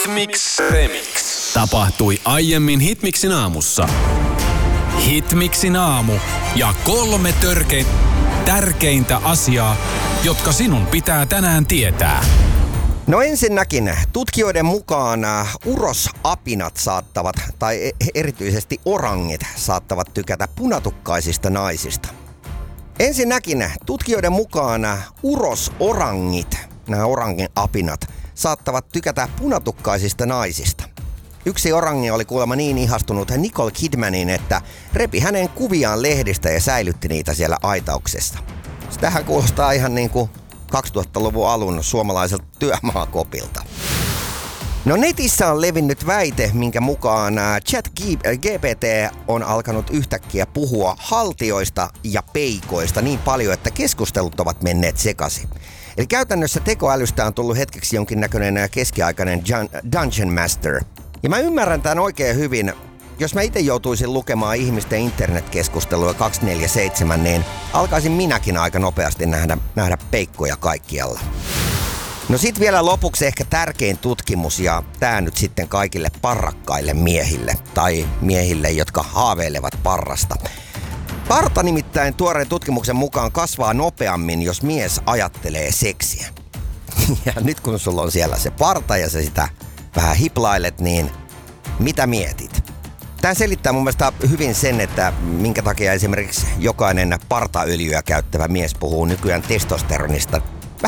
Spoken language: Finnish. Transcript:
Hitmix Remix. Tapahtui aiemmin Hitmixin aamussa. Hitmixin aamu ja 3 tärkeintä asiaa, jotka sinun pitää tänään tietää. No ensinnäkin, tutkijoiden mukaan urosapinat saattavat, tai erityisesti orangit saattavat tykätä punatukkaisista naisista. Ensinnäkin, tutkijoiden mukaan urosorangit, nämä orangin apinat, saattavat tykätä punatukkaisista naisista. Yksi orangi oli kuulemma niin ihastunut Nicole Kidmaniin, että repi hänen kuviaan lehdistä ja säilytti niitä siellä aitauksessa. Tähän kuulostaa ihan niin kuin 2000-luvun alun suomalaiselta työmaakopilta. No netissä on levinnyt väite, minkä mukaan ChatGPT on alkanut yhtäkkiä puhua haltioista ja peikoista niin paljon, että keskustelut ovat menneet sekaisin. Eli käytännössä tekoälystä on tullut hetkeksi jonkinnäköinen keskiaikainen Dungeon Master. Ja mä ymmärrän tämän oikein hyvin. Jos mä itse joutuisin lukemaan ihmisten internetkeskustelua 247, niin alkaisin minäkin aika nopeasti nähdä peikkoja kaikkialla. No sit vielä lopuksi ehkä tärkein tutkimus, ja tää nyt sitten kaikille parrakkaille miehille tai miehille, jotka haaveilevat parrasta. Parta nimittäin tuoreen tutkimuksen mukaan kasvaa nopeammin, jos mies ajattelee seksiä. Ja nyt kun sulla on siellä se parta ja sä sitä vähän hiplailet, niin mitä mietit? Tämä selittää mun mielestä hyvin sen, että minkä takia esimerkiksi jokainen partaöljyä käyttävä mies puhuu nykyään testosteronista